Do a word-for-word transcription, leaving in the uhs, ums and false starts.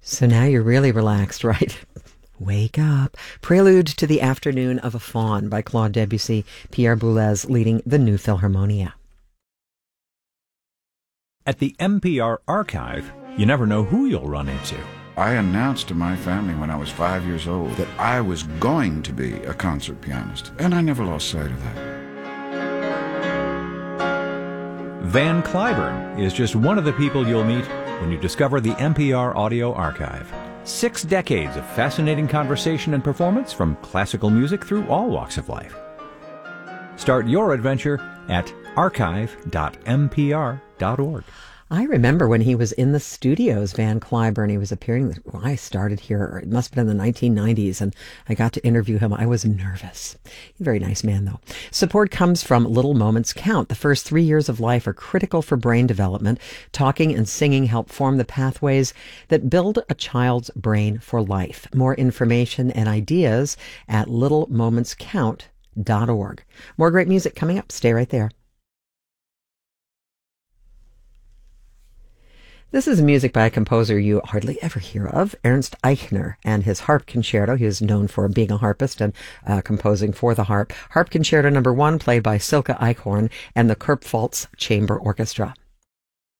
So now you're really relaxed, right? Wake up. Prelude to the Afternoon of a Faun by Claude Debussy, Pierre Boulez leading the New Philharmonia. At the N P R Archive, you never know who you'll run into. I announced to my family when I was five years old that I was going to be a concert pianist, and I never lost sight of that. Van Cliburn is just one of the people you'll meet when you discover the N P R Audio Archive. Six decades of fascinating conversation and performance from classical music through all walks of life. Start your adventure at archive dot n p r dot org. I remember when he was in the studios, Van Cliburn. He was appearing. Well, I started here. It must have been in the nineteen nineties, and I got to interview him. I was nervous. Very nice man, though. Support comes from Little Moments Count. The first three years of life are critical for brain development. Talking and singing help form the pathways that build a child's brain for life. More information and ideas at little moments count dot org. More great music coming up. Stay right there. This is music by a composer you hardly ever hear of, Ernst Eichner, and his harp concerto. He is known for being a harpist and uh, composing for the harp. Harp Concerto Number One, played by Silke Eichhorn and the Kurpfalz Chamber Orchestra.